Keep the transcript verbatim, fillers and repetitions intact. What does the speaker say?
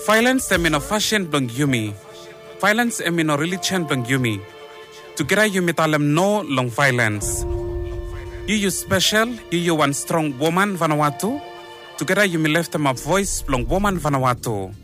Violence em in a fashion blong yumi. Violence em in a religion blong yumi. Together yumi talem no long violence. You you special, you you one strong woman Vanuatu. Together yumi left them a voice blong woman Vanuatu.